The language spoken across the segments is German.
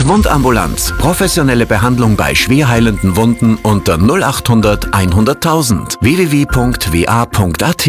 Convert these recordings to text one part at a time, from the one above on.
Wundambulanz. Professionelle Behandlung bei schwer heilenden Wunden unter 0800 100.000. www.wa.at.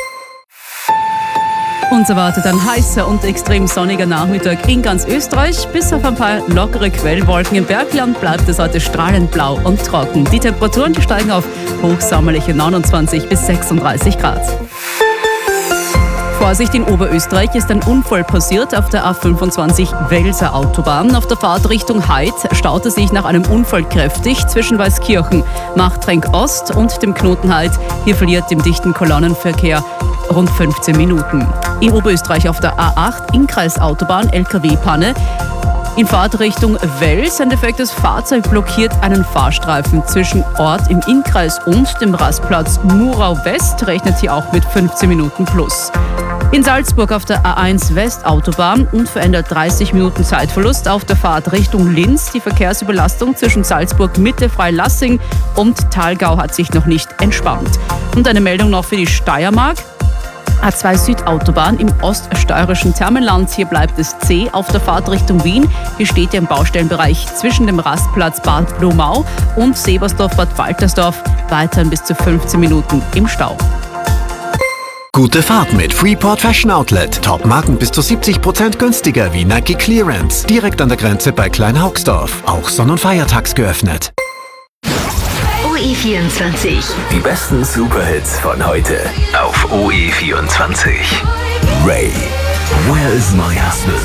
Uns erwartet ein heißer und extrem sonniger Nachmittag in ganz Österreich. Bis auf ein paar lockere Quellwolken im Bergland bleibt es heute strahlend blau und trocken. Die Temperaturen steigen auf hochsommerliche 29 bis 36 Grad. Vorsicht, in Oberösterreich ist ein Unfall passiert auf der A25 Welser Autobahn. Auf der Fahrt Richtung Heid staute sich nach einem Unfall kräftig zwischen Weißkirchen, Machtrenk Ost und dem Knoten Heid. Hier verliert im dichten Kolonnenverkehr rund 15 Minuten. In Oberösterreich auf der A8 Innkreisautobahn LKW-Panne. In Fahrtrichtung Wels. Ein defektes Fahrzeug blockiert einen Fahrstreifen zwischen Ort im Innkreis und dem Rastplatz Murau West. Rechnet hier auch mit 15 Minuten plus. In Salzburg auf der A1 Westautobahn unverändert 30 Minuten Zeitverlust auf der Fahrt Richtung Linz. Die Verkehrsüberlastung zwischen Salzburg Mitte Freilassing und Thalgau hat sich noch nicht entspannt. Und eine Meldung noch für die Steiermark. A2 Südautobahn im oststeirischen Thermenland. Hier bleibt es zäh auf der Fahrt Richtung Wien. Hier steht ihr im Baustellenbereich zwischen dem Rastplatz Bad Blumau und Sebersdorf-Bad Waltersdorf weiterhin bis zu 15 Minuten im Stau. Gute Fahrt mit Freeport Fashion Outlet. Top-Marken bis zu 70% günstiger wie Nike Clearance. Direkt an der Grenze bei Kleinhaugsdorf. Auch Sonn- und Feiertags geöffnet. OE24. Die besten Superhits von heute auf OE24. Ray, Where is my husband?